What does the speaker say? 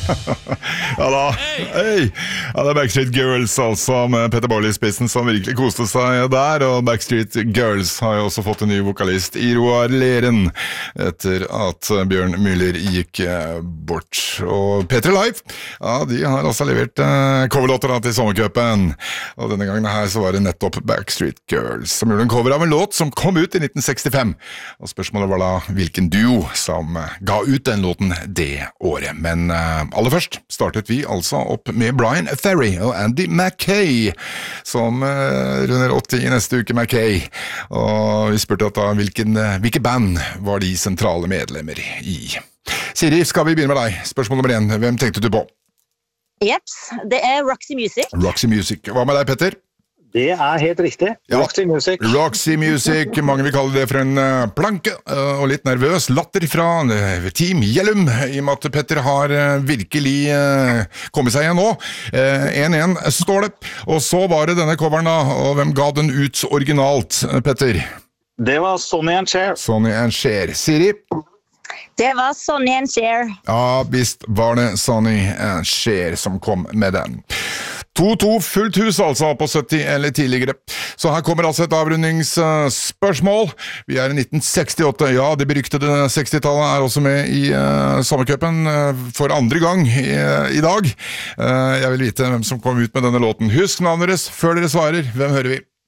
Ja da, hei! Ja, det Backstreet Girls altså, med Petter Baarli i spissen som virkelig koste seg der, og Backstreet Girls har jo også fått en ny vokalist i Roar Leren, etter at Bjørn Müller gikk bort. Og P3 Live, ja, de har også levert coverlåter til sommercupen, og denne gangen her så var det nettopp Backstreet Girls som gjorde en cover av en låt som kom ut i 1965, og spørsmålet var da hvilken duo som ga ut den låten det året. Men aller først startet vi altså opp med Brian Ferry og Andy Mackay, som runder 80 i neste uke, Mackay. Og vi spurte da hvilke band var de sentrale medlemmer i. Siri, skal vi begynne med deg? Spørsmål nummer 1, hvem tenkte du på? Jeps, det Roxy Music. Roxy Music. Hva med deg, Petter? Det helt riktig. Roxy Music. Roxy Music, mange vil kalle det for en planke, og litt nervøs latter fra Team Gjellum, i og med at Petter har virkelig kommet seg igjen nå. 1-1 står det, og så var det denne coveren da, og hvem ga den ut originalt, Petter? Det var Sonny and Cher. Sonny and Cher. Siri? Det var Sonny and Cher. Ja, visst var det Sonny and Cher som kom med den. 2-2 fullt hus altså på 70 eller tidligere. Så her kommer altså et avrundingsspørsmål. Vi i 1968. Ja, det beryktede 60-tallet også med i sommercupen for andre gang i dag. Jeg vil vite hvem som kom ut med denne låten. Husk navnet deres før dere svarer. Hvem hører vi?